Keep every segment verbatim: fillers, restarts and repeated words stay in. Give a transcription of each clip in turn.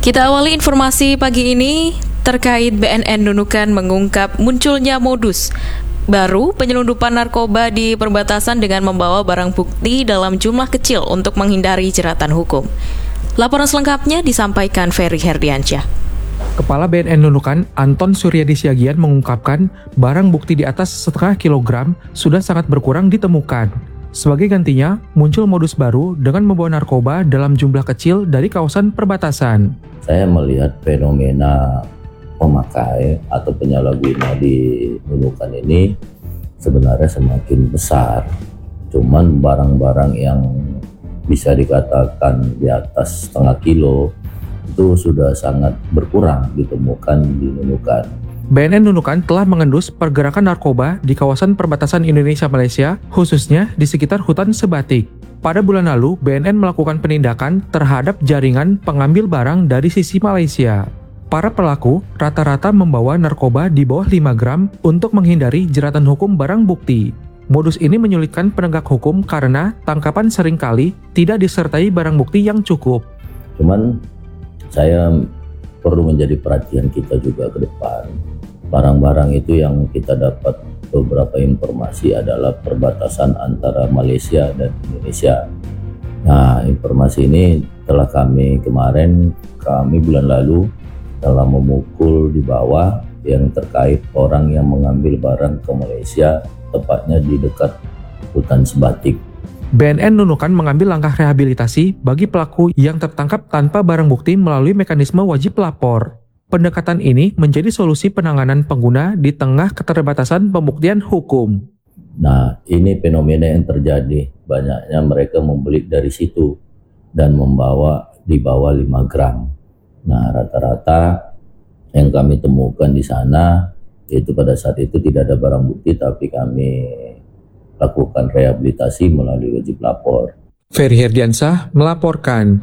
Kita awali informasi pagi ini terkait B N N Nunukan mengungkap munculnya modus baru penyelundupan narkoba di perbatasan dengan membawa barang bukti dalam jumlah kecil untuk menghindari jeratan hukum. Laporan selengkapnya disampaikan Ferry Herdiansyah. Kepala B N N Nunukan, Anton Suryadi Siagian mengungkapkan barang bukti di atas setengah kilogram sudah sangat berkurang ditemukan. Sebagai gantinya, muncul modus baru dengan membawa narkoba dalam jumlah kecil dari kawasan perbatasan. Saya melihat fenomena pemakai atau penyalahguna di Nunukan ini sebenarnya semakin besar. Cuman barang-barang yang bisa dikatakan di atas setengah kilo itu sudah sangat berkurang ditemukan di Nunukan. B N N Nunukan telah mengendus pergerakan narkoba di kawasan perbatasan Indonesia-Malaysia, khususnya di sekitar hutan Sebatik. Pada bulan lalu, B N N melakukan penindakan terhadap jaringan pengambil barang dari sisi Malaysia. Para pelaku rata-rata membawa narkoba di bawah lima gram untuk menghindari jeratan hukum barang bukti. Modus ini menyulitkan penegak hukum karena tangkapan seringkali tidak disertai barang bukti yang cukup. Cuman saya perlu menjadi perhatian kita juga ke depan. Barang-barang itu yang kita dapat beberapa informasi adalah perbatasan antara Malaysia dan Indonesia. Nah, informasi ini telah kami kemarin, kami bulan lalu telah memukul di bawah yang terkait orang yang mengambil barang ke Malaysia, tepatnya di dekat hutan Sebatik. B N N Nunukan mengambil langkah rehabilitasi bagi pelaku yang tertangkap tanpa barang bukti melalui mekanisme wajib lapor. Pendekatan ini menjadi solusi penanganan pengguna di tengah keterbatasan pembuktian hukum. Nah, ini fenomena yang terjadi. Banyaknya mereka membeli dari situ dan membawa di bawah lima gram. Nah, rata-rata yang kami temukan di sana, itu pada saat itu tidak ada barang bukti, tapi kami lakukan rehabilitasi melalui wajib lapor. Ferry Herdiansyah melaporkan.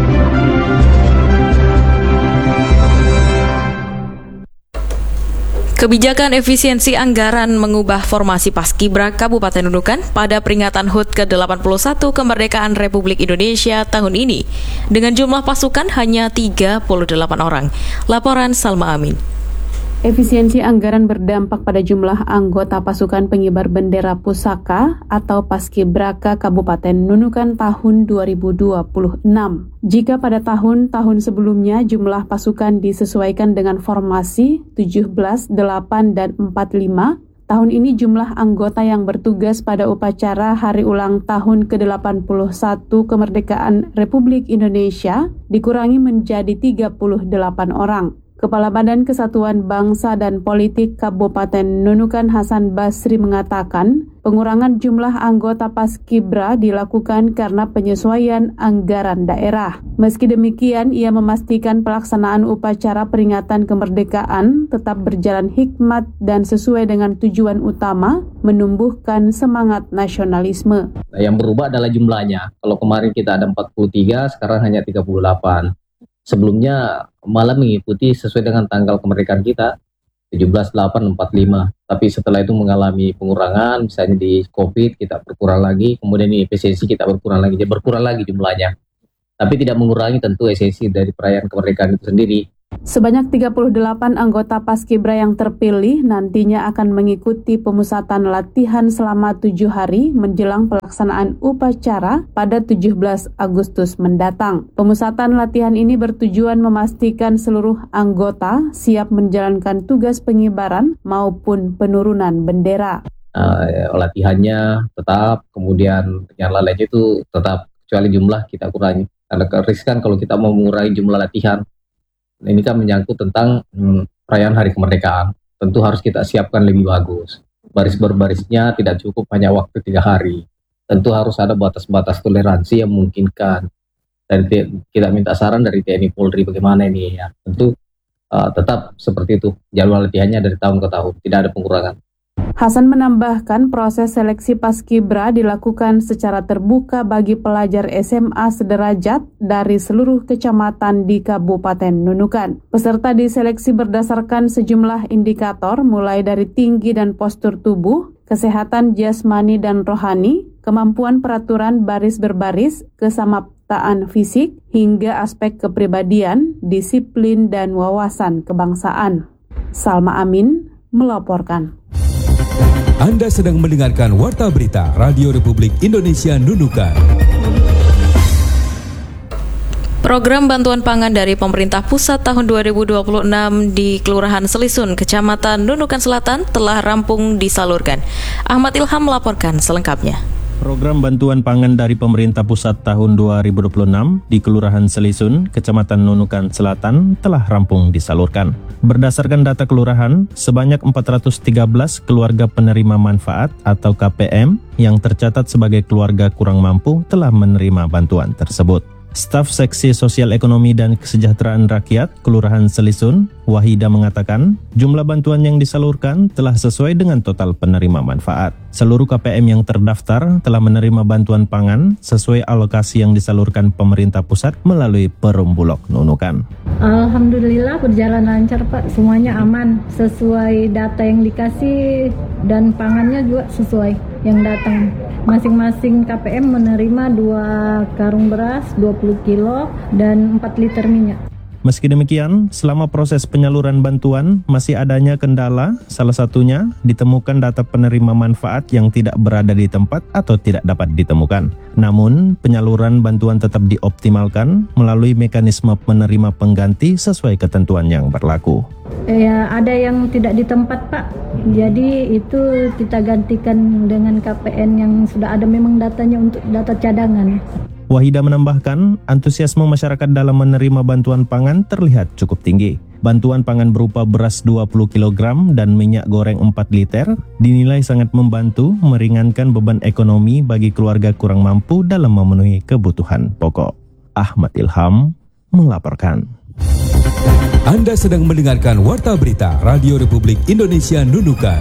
Kebijakan efisiensi anggaran mengubah formasi Paskibra Kabupaten Nunukan pada peringatan H U T ke delapan puluh satu Kemerdekaan Republik Indonesia tahun ini dengan jumlah pasukan hanya tiga puluh delapan orang. Laporan Salma Amin. Efisiensi anggaran berdampak pada jumlah anggota pasukan pengibar bendera pusaka atau Paskibraka Kabupaten Nunukan tahun dua ribu dua puluh enam. Jika pada tahun-tahun sebelumnya jumlah pasukan disesuaikan dengan formasi tujuh belas, delapan, dan empat puluh lima, tahun ini jumlah anggota yang bertugas pada upacara hari ulang tahun ke delapan puluh satu Kemerdekaan Republik Indonesia dikurangi menjadi tiga puluh delapan orang. Kepala Badan Kesatuan Bangsa dan Politik Kabupaten Nunukan Hasan Basri mengatakan, pengurangan jumlah anggota Paskibra dilakukan karena penyesuaian anggaran daerah. Meski demikian, ia memastikan pelaksanaan upacara peringatan kemerdekaan tetap berjalan hikmat dan sesuai dengan tujuan utama, menumbuhkan semangat nasionalisme. Yang berubah adalah jumlahnya. Kalau kemarin kita ada empat puluh tiga, sekarang hanya tiga puluh delapan. Sebelumnya malah mengikuti sesuai dengan tanggal kemerdekaan kita tujuh belas, delapan, empat puluh lima. Tapi setelah itu mengalami pengurangan, misalnya di COVID kita berkurang lagi, kemudian di efisiensi kita berkurang lagi, jadi berkurang lagi jumlahnya. Tapi tidak mengurangi tentu esensi dari perayaan kemerdekaan itu sendiri. Sebanyak tiga puluh delapan anggota Paskibra yang terpilih nantinya akan mengikuti pemusatan latihan selama tujuh hari menjelang pelaksanaan upacara pada tujuh belas Agustus mendatang. Pemusatan latihan ini bertujuan memastikan seluruh anggota siap menjalankan tugas pengibaran maupun penurunan bendera. Uh, latihannya tetap, kemudian yang lainnya itu tetap, kecuali jumlah kita kurangi. Karena riskan kalau kita mau mengurangi jumlah latihan. Ini kan menyangkut tentang hmm, perayaan hari kemerdekaan. Tentu harus kita siapkan lebih bagus. Baris berbarisnya tidak cukup hanya waktu tiga hari. Tentu harus ada batas-batas toleransi yang memungkinkan. Dan kita minta saran dari T N I Polri bagaimana ini ya. Tentu uh, tetap seperti itu. Jadwal latihannya dari tahun ke tahun, tidak ada pengurangan. Hasan menambahkan proses seleksi Paskibra dilakukan secara terbuka bagi pelajar S M A sederajat dari seluruh kecamatan di Kabupaten Nunukan. Peserta diseleksi berdasarkan sejumlah indikator mulai dari tinggi dan postur tubuh, kesehatan jasmani dan rohani, kemampuan peraturan baris berbaris, penciptaan fisik hingga aspek kepribadian, disiplin, dan wawasan kebangsaan. Salma Amin melaporkan. Anda sedang mendengarkan Warta Berita Radio Republik Indonesia Nunukan. Program bantuan pangan dari pemerintah pusat tahun dua ribu dua puluh enam di Kelurahan Selisun, Kecamatan Nunukan Selatan telah rampung disalurkan. Ahmad Ilham melaporkan selengkapnya. Program bantuan pangan dari pemerintah pusat tahun dua ribu dua puluh enam di Kelurahan Selisun, Kecamatan Nunukan Selatan telah rampung disalurkan. Berdasarkan data kelurahan, sebanyak empat ratus tiga belas keluarga penerima manfaat atau K P M yang tercatat sebagai keluarga kurang mampu telah menerima bantuan tersebut. Staf Seksi Sosial Ekonomi dan Kesejahteraan Rakyat Kelurahan Selisun, Wahida mengatakan, jumlah bantuan yang disalurkan telah sesuai dengan total penerima manfaat. Seluruh K P M yang terdaftar telah menerima bantuan pangan sesuai alokasi yang disalurkan pemerintah pusat melalui Perum Bulog Nunukan. Alhamdulillah berjalan lancar Pak, semuanya aman sesuai data yang dikasih dan pangannya juga sesuai yang datang. Masing-masing K P M menerima dua karung beras, dua puluh kilo, dan empat liter minyak. Meski demikian, selama proses penyaluran bantuan masih adanya kendala, salah satunya ditemukan data penerima manfaat yang tidak berada di tempat atau tidak dapat ditemukan. Namun, penyaluran bantuan tetap dioptimalkan melalui mekanisme penerima pengganti sesuai ketentuan yang berlaku. Ya, ada yang tidak di tempat Pak, jadi itu kita gantikan dengan K P N yang sudah ada memang datanya untuk data cadangan. Wahida menambahkan, antusiasme masyarakat dalam menerima bantuan pangan terlihat cukup tinggi. Bantuan pangan berupa beras dua puluh kilogram dan minyak goreng empat liter dinilai sangat membantu meringankan beban ekonomi bagi keluarga kurang mampu dalam memenuhi kebutuhan pokok. Ahmad Ilham melaporkan. Anda sedang mendengarkan Warta Berita Radio Republik Indonesia Nunukan.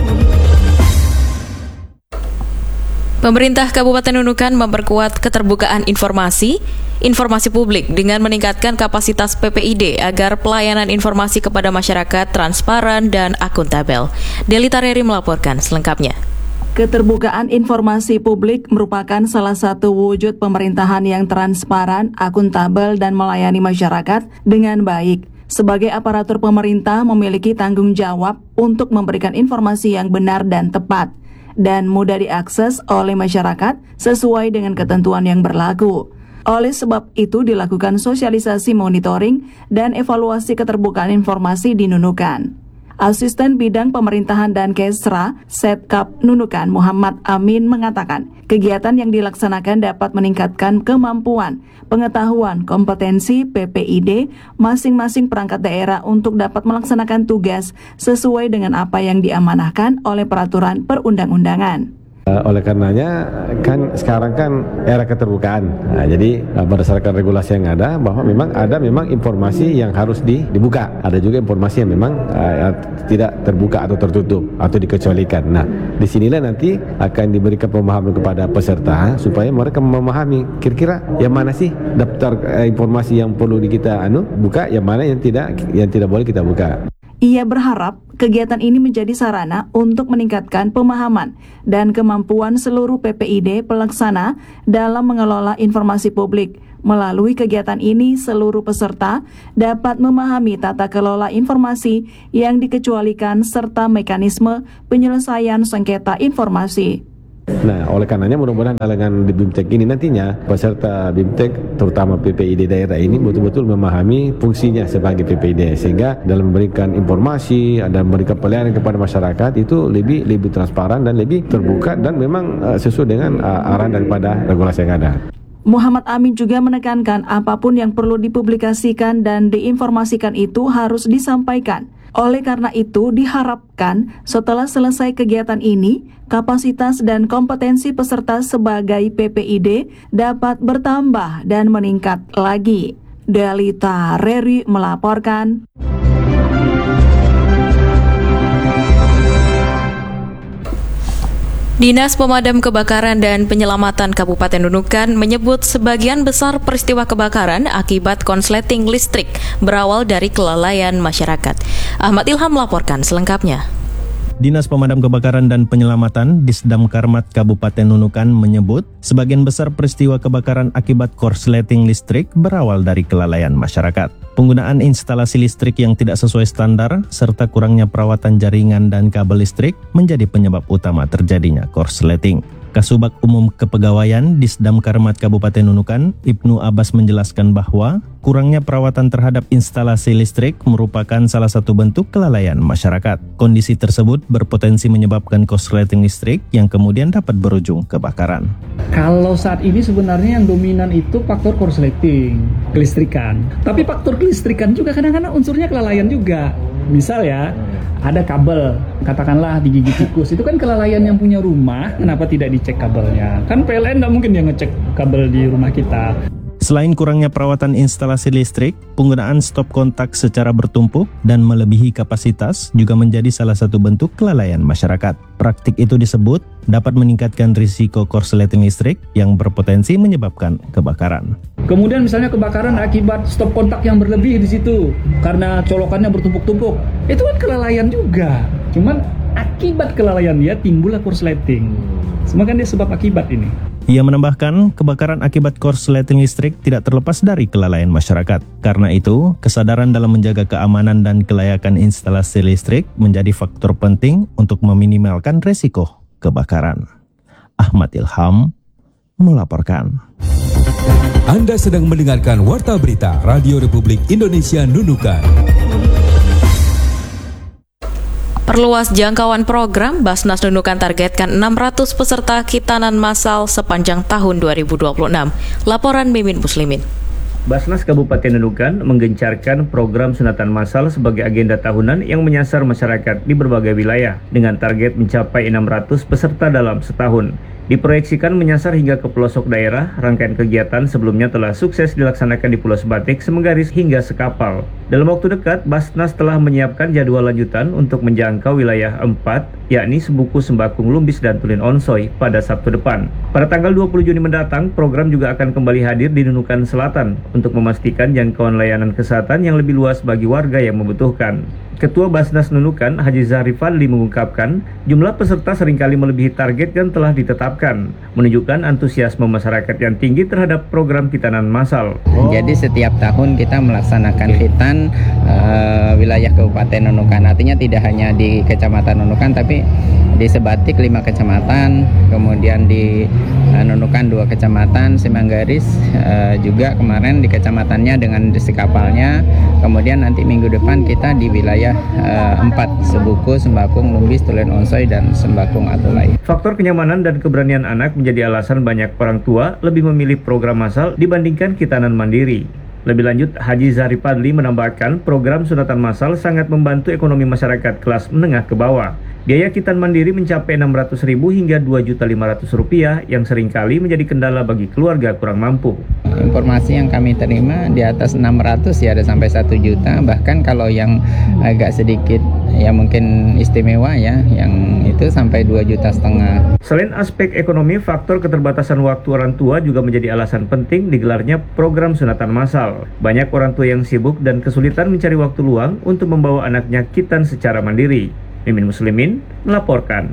Pemerintah Kabupaten Nunukan memperkuat keterbukaan informasi, informasi publik dengan meningkatkan kapasitas P P I D agar pelayanan informasi kepada masyarakat transparan dan akuntabel. Deli Tareri melaporkan selengkapnya. Keterbukaan informasi publik merupakan salah satu wujud pemerintahan yang transparan, akuntabel, dan melayani masyarakat dengan baik. Sebagai aparatur pemerintah memiliki tanggung jawab untuk memberikan informasi yang benar dan tepat dan mudah diakses oleh masyarakat sesuai dengan ketentuan yang berlaku. Oleh sebab itu dilakukan sosialisasi, monitoring, dan evaluasi keterbukaan informasi di Nunukan. Asisten Bidang Pemerintahan dan Kesra Setkap Nunukan Muhammad Amin mengatakan, kegiatan yang dilaksanakan dapat meningkatkan kemampuan, pengetahuan, kompetensi P P I D masing-masing perangkat daerah untuk dapat melaksanakan tugas sesuai dengan apa yang diamanahkan oleh peraturan perundang-undangan. Uh, oleh karenanya kan sekarang kan era keterbukaan. Nah, jadi uh, berdasarkan regulasi yang ada bahwa memang ada memang informasi yang harus di, dibuka. Ada juga informasi yang memang uh, tidak terbuka atau tertutup atau dikecualikan. Nah, disinilah nanti akan diberikan pemahaman kepada peserta supaya mereka memahami kira-kira yang mana sih daftar uh, informasi yang perlu di kita anu buka, yang mana yang tidak yang tidak boleh kita buka. Ia berharap kegiatan ini menjadi sarana untuk meningkatkan pemahaman dan kemampuan seluruh P P I D pelaksana dalam mengelola informasi publik. Melalui kegiatan ini, seluruh peserta dapat memahami tata kelola informasi yang dikecualikan serta mekanisme penyelesaian sengketa informasi. Nah, oleh karenanya mudah-mudahan dengan di BIMTEK ini nantinya peserta BIMTEK terutama P P I D daerah ini betul-betul memahami fungsinya sebagai P P I D sehingga dalam memberikan informasi dan memberikan pelayanan kepada masyarakat itu lebih lebih transparan dan lebih terbuka dan memang uh, sesuai dengan uh, arahan daripada regulasi yang ada. Muhammad Amin juga menekankan apapun yang perlu dipublikasikan dan diinformasikan itu harus disampaikan. Oleh karena itu, diharapkan setelah selesai kegiatan ini, kapasitas dan kompetensi peserta sebagai P P I D dapat bertambah dan meningkat lagi. Deli Tareri melaporkan. Dinas Pemadam Kebakaran dan Penyelamatan Kabupaten Nunukan menyebut sebagian besar peristiwa kebakaran akibat konsleting listrik berawal dari kelalaian masyarakat. Ahmad Ilham melaporkan selengkapnya. Dinas Pemadam Kebakaran dan Penyelamatan Disdamkarmat Kabupaten Nunukan menyebut sebagian besar peristiwa kebakaran akibat korsleting listrik berawal dari kelalaian masyarakat. Penggunaan instalasi listrik yang tidak sesuai standar serta kurangnya perawatan jaringan dan kabel listrik menjadi penyebab utama terjadinya korsleting. Kasubag Umum Kepegawaian Disdamkarmat Kabupaten Nunukan, Ibnu Abbas menjelaskan bahwa kurangnya perawatan terhadap instalasi listrik merupakan salah satu bentuk kelalaian masyarakat. Kondisi tersebut berpotensi menyebabkan korsleting listrik yang kemudian dapat berujung kebakaran. Kalau saat ini sebenarnya yang dominan itu faktor korsleting, kelistrikan. Tapi faktor kelistrikan juga kadang-kadang unsurnya kelalaian juga. Misal ya, ada kabel, katakanlah digigit tikus, itu kan kelalaian yang punya rumah, kenapa tidak dicek kabelnya? Kan P L N nggak mungkin yang ngecek kabel di rumah kita. Selain kurangnya perawatan instalasi listrik, penggunaan stop kontak secara bertumpuk dan melebihi kapasitas juga menjadi salah satu bentuk kelalaian masyarakat. Praktik itu disebut dapat meningkatkan risiko korsleting listrik yang berpotensi menyebabkan kebakaran. Kemudian misalnya kebakaran akibat stop kontak yang berlebih di situ karena colokannya bertumpuk-tumpuk, itu kan kelalaian juga. Cuman akibat kelalaian dia timbullah korsleting. Semua kan dia sebab akibat ini. Ia menambahkan, kebakaran akibat korsleting listrik tidak terlepas dari kelalaian masyarakat. Karena itu, kesadaran dalam menjaga keamanan dan kelayakan instalasi listrik menjadi faktor penting untuk meminimalkan resiko kebakaran. Ahmad Ilham melaporkan. Anda sedang mendengarkan Warta Berita Radio Republik Indonesia Nunukan. Perluas jangkauan program, Basnas Nunukan targetkan enam ratus peserta khitanan massal sepanjang tahun dua ribu dua puluh enam. Laporan Mimin Muslimin. Basnas Kabupaten Nunukan menggencarkan program sunatan massal sebagai agenda tahunan yang menyasar masyarakat di berbagai wilayah dengan target mencapai enam ratus peserta dalam setahun. Diproyeksikan menyasar hingga ke pelosok daerah, rangkaian kegiatan sebelumnya telah sukses dilaksanakan di Pulau Sebatik, Semenggaris hingga Sekapal. Dalam waktu dekat, Basnas telah menyiapkan jadwal lanjutan untuk menjangkau wilayah empat, yakni Sebuku, Sembakung, Lumbis, dan Tulin Onsoy pada Sabtu depan. Pada tanggal dua puluh Juni mendatang, program juga akan kembali hadir di Nunukan Selatan untuk memastikan jangkauan layanan kesehatan yang lebih luas bagi warga yang membutuhkan. Ketua Basnas Nunukan, Haji Zahri Fadli mengungkapkan, jumlah peserta seringkali melebihi target yang telah ditetapkan, menunjukkan antusiasme masyarakat yang tinggi terhadap program khitanan massal. Oh. Jadi setiap tahun kita melaksanakan khitan uh, wilayah Kabupaten Nunukan, artinya tidak hanya di Kecamatan Nunukan, tapi di Sebatik lima kecamatan, kemudian di uh, Nunukan dua kecamatan, Semenggaris uh, juga kemarin di kecamatannya dengan di Sekapalnya, kemudian nanti minggu depan kita di wilayah uh, empat, Sebuku, Sembakung, Lumbis, Tulin Onsoy, dan Sembakung Atulai. Faktor kenyamanan dan keberanian anak menjadi alasan banyak orang tua lebih memilih program massal dibandingkan khitanan mandiri. Lebih lanjut, Haji Zahri Fadli menambahkan program sunatan massal sangat membantu ekonomi masyarakat kelas menengah ke bawah. Biaya khitan mandiri mencapai enam ratus ribu hingga dua juta lima ratus rupiah yang seringkali menjadi kendala bagi keluarga kurang mampu. Informasi yang kami terima di atas enam ratus ya ada sampai satu juta, bahkan kalau yang agak sedikit ya mungkin istimewa ya yang itu sampai dua juta setengah. Selain aspek ekonomi, faktor keterbatasan waktu orang tua juga menjadi alasan penting digelarnya program sunatan massal. Banyak orang tua yang sibuk dan kesulitan mencari waktu luang untuk membawa anaknya khitan secara mandiri. Mimin Muslimin melaporkan.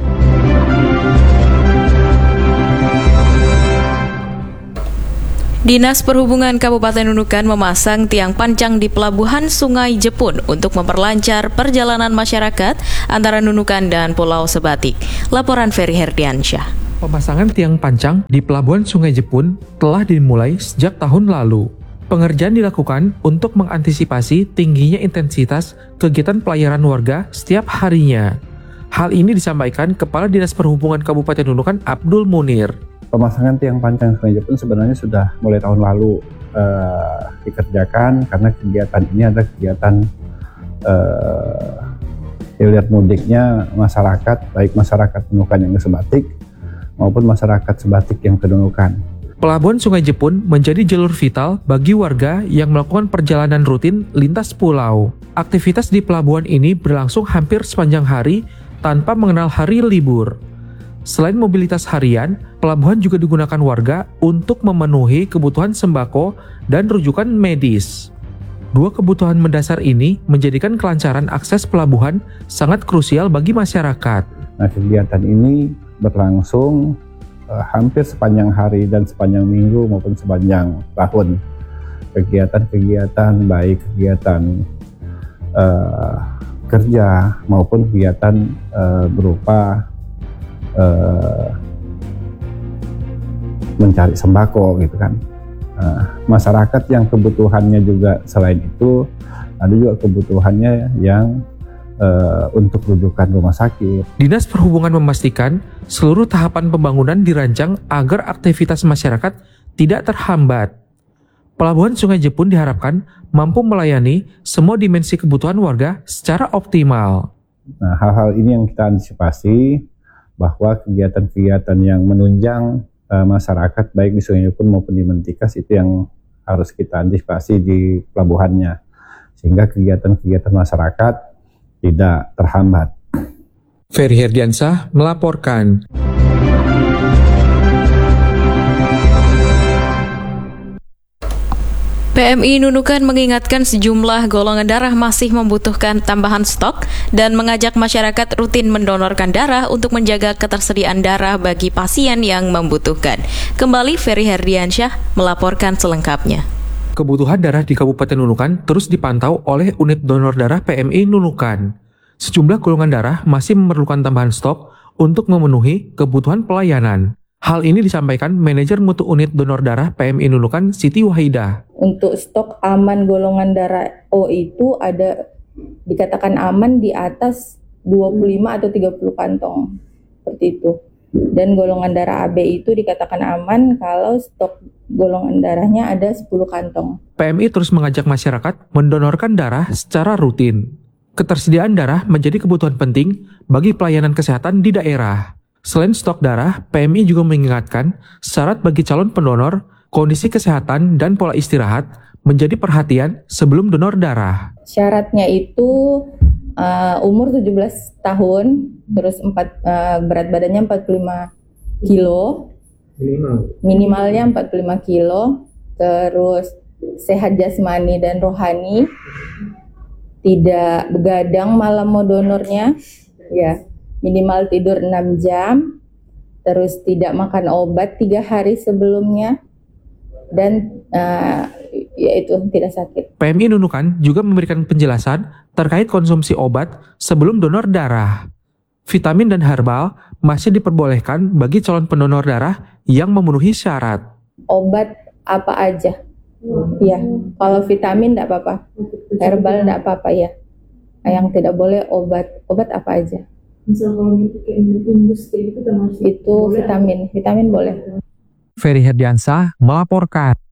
Dinas Perhubungan Kabupaten Nunukan memasang tiang pancang di pelabuhan Sungai Jepun untuk memperlancar perjalanan masyarakat antara Nunukan dan Pulau Sebatik. Laporan Ferry Herdiansyah. Pemasangan tiang pancang di pelabuhan Sungai Jepun telah dimulai sejak tahun lalu. Pengerjaan dilakukan untuk mengantisipasi tingginya intensitas kegiatan pelayaran warga setiap harinya. Hal ini disampaikan Kepala Dinas Perhubungan Kabupaten Nunukan Abdul Munir. Pemasangan tiang pancang Sungai Jepun sebenarnya sudah mulai tahun lalu uh, dikerjakan karena kegiatan ini adalah kegiatan uh, hilir mudiknya masyarakat, baik masyarakat Nunukan yang ke Sebatik maupun masyarakat Sebatik yang ke Nunukan. Pelabuhan Sungai Jepun menjadi jalur vital bagi warga yang melakukan perjalanan rutin lintas pulau. Aktivitas di pelabuhan ini berlangsung hampir sepanjang hari tanpa mengenal hari libur. Selain mobilitas harian, pelabuhan juga digunakan warga untuk memenuhi kebutuhan sembako dan rujukan medis. Dua kebutuhan mendasar ini menjadikan kelancaran akses pelabuhan sangat krusial bagi masyarakat. Nah, kegiatan ini berlangsung uh, hampir sepanjang hari dan sepanjang minggu maupun sepanjang tahun. Kegiatan-kegiatan baik kegiatan uh, kerja maupun kegiatan uh, berupa uh, mencari sembako gitu kan. Uh, masyarakat yang kebutuhannya juga selain itu ada juga kebutuhannya yang uh, untuk rujukan rumah sakit. Dinas Perhubungan memastikan seluruh tahapan pembangunan dirancang agar aktivitas masyarakat tidak terhambat. Pelabuhan Sungai Jepun diharapkan mampu melayani semua dimensi kebutuhan warga secara optimal. Nah, hal-hal ini yang kita antisipasi bahwa kegiatan-kegiatan yang menunjang masyarakat baik di Sungai Jepun maupun di Mentikas itu yang harus kita antisipasi di pelabuhannya sehingga kegiatan-kegiatan masyarakat tidak terhambat. Ferry Herdiansah melaporkan. P M I Nunukan mengingatkan sejumlah golongan darah masih membutuhkan tambahan stok dan mengajak masyarakat rutin mendonorkan darah untuk menjaga ketersediaan darah bagi pasien yang membutuhkan. Kembali Ferry Herdiansyah melaporkan selengkapnya. Kebutuhan darah di Kabupaten Nunukan terus dipantau oleh unit donor darah P M I Nunukan. Sejumlah golongan darah masih memerlukan tambahan stok untuk memenuhi kebutuhan pelayanan. Hal ini disampaikan Manajer Mutu Unit Donor Darah P M I Nunukan Siti Wahidah. Untuk stok aman golongan darah O itu ada dikatakan aman di atas dua puluh lima atau tiga puluh kantong. Seperti itu. Dan golongan darah A B itu dikatakan aman kalau stok golongan darahnya ada sepuluh kantong. P M I terus mengajak masyarakat mendonorkan darah secara rutin. Ketersediaan darah menjadi kebutuhan penting bagi pelayanan kesehatan di daerah. Selain stok darah, P M I juga mengingatkan syarat bagi calon pendonor, kondisi kesehatan dan pola istirahat menjadi perhatian sebelum donor darah. Syaratnya itu uh, umur tujuh belas tahun, terus empat, uh, berat badannya empat puluh lima kilo, minimal. minimalnya empat puluh lima kilo, terus sehat jasmani dan rohani, tidak begadang malam mau donornya, ya. Minimal tidur enam jam, terus tidak makan obat tiga hari sebelumnya, dan uh, yaitu tidak sakit. P M I Nunukan juga memberikan penjelasan terkait konsumsi obat sebelum donor darah. Vitamin dan herbal masih diperbolehkan bagi calon pendonor darah yang memenuhi syarat. Obat apa aja? Ya, kalau vitamin tidak apa-apa, herbal tidak apa-apa ya. Yang tidak boleh obat, obat apa aja? Misal kalau kayak industri itu termasuk itu vitamin, vitamin boleh. Ferry Herdiansah melaporkan.